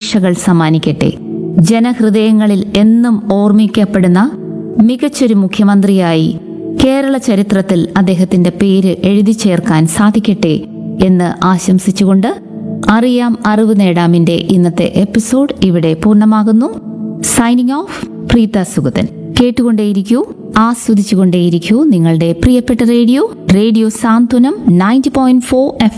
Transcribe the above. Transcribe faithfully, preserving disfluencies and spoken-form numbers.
പ്രതീക്ഷകൾ സമ്മാനിക്കട്ടെ. ജനഹൃദയങ്ങളിൽ എന്നും ഓർമ്മിക്കപ്പെടുന്ന മികച്ചൊരു മുഖ്യമന്ത്രിയായി കേരള ചരിത്രത്തിൽ അദ്ദേഹത്തിന്റെ പേര് എഴുതി ചേർക്കാൻ സാധിക്കട്ടെ എന്ന് ആശംസിച്ചുകൊണ്ട് അറിയാം അറിവ് നേടാമിന്റെ ഇന്നത്തെ എപ്പിസോഡ് ഇവിടെ പൂർണ്ണമാകുന്നു. Signing off, Preetha Sugathan. കേട്ടുകൊണ്ടേയിരിക്കൂ, ആസ്വദിച്ചുകൊണ്ടേയിരിക്കൂ നിങ്ങളുടെ പ്രിയപ്പെട്ട റേഡിയോ റേഡിയോ സാന്ത്വനം നയൻറ്റി പോയിന്റ് ഫോർ എഫ്